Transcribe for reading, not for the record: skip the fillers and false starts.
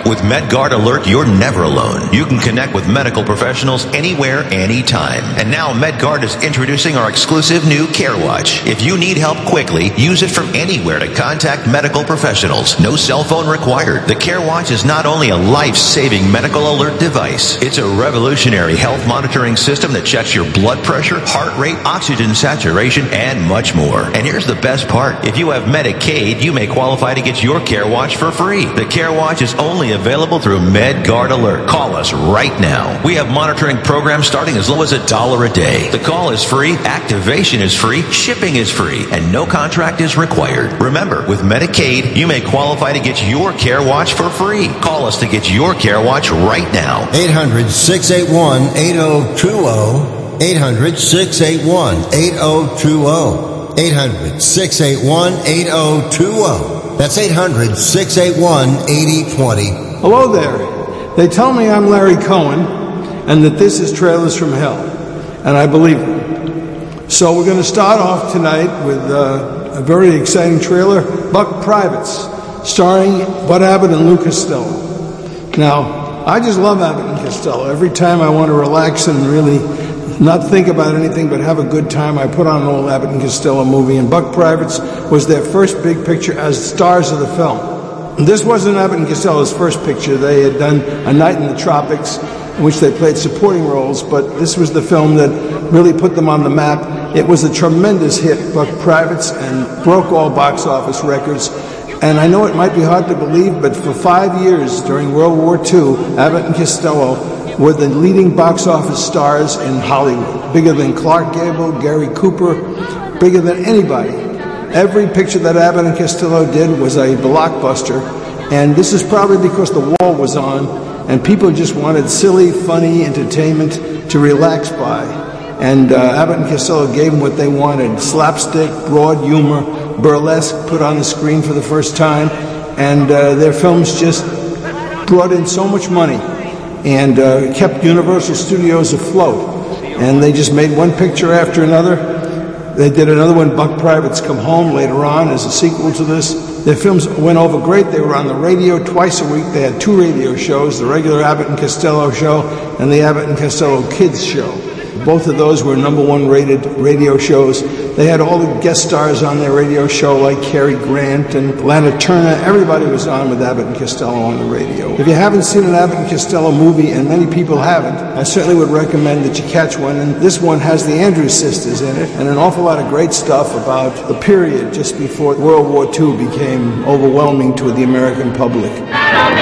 With MedGuard Alert, you're never alone. You can connect with medical professionals anywhere, anytime. And now MedGuard is introducing our exclusive new CareWatch. If you need help quickly, use it from anywhere to contact medical professionals. No cell phone required. The CareWatch is not only a life-saving medical alert device, it's a revolutionary health monitoring system that checks your blood pressure, heart rate, oxygen saturation, and much more. And here's the best part. If you have Medicaid, you may qualify to get your CareWatch for free. The CareWatch is only available through MedGuard Alert. Call us right now. We have monitoring programs starting as low as $1 a day. The call is free, activation is free, shipping is free, and no contract is required. Remember, with Medicaid, you may qualify to get your CareWatch for free. Call us to get your CareWatch right now. 800-681-8020. 800-681-8020. 800-681-8020. That's 800-681-8020. Hello there. They tell me I'm Larry Cohen and that this is Trailers from Hell, and I believe them. So we're going to start off tonight with a very exciting trailer, Buck Privates, starring Bud Abbott and Lou Costello. Now, I just love Abbott and Costello. Every time I want to relax and really not think about anything but have a good time, I put on an old Abbott and Costello movie, and Buck Privates was their first big picture as stars of the film. And this wasn't Abbott and Costello's first picture. They had done A Night in the Tropics, in which they played supporting roles, but this was the film that really put them on the map. It was a tremendous hit, Buck Privates, and broke all box office records. And I know it might be hard to believe, but for 5 years during World War II, Abbott and Costello were the leading box office stars in Hollywood, bigger than Clark Gable, Gary Cooper, bigger than anybody. Every picture that Abbott and Costello did was a blockbuster, and this is probably because the wall was on, and people just wanted silly, funny entertainment to relax by. And Abbott and Costello gave them what they wanted: slapstick, broad humor, burlesque put on the screen for the first time, and their films just brought in so much money and kept Universal Studios afloat. And they just made one picture after another. They did another one, Buck Privates Come Home, later on as a sequel to this. Their films went over great. They were on the radio twice a week. They had 2 radio shows, the regular Abbott and Costello show and the Abbott and Costello Kids show. Both of those were #1 rated radio shows. They had all the guest stars on their radio show, like Cary Grant and Lana Turner. Everybody was on with Abbott and Costello on the radio. If you haven't seen an Abbott and Costello movie, and many people haven't, I certainly would recommend that you catch one. And this one has the Andrews sisters in it, and an awful lot of great stuff about the period just before World War II became overwhelming to the American public.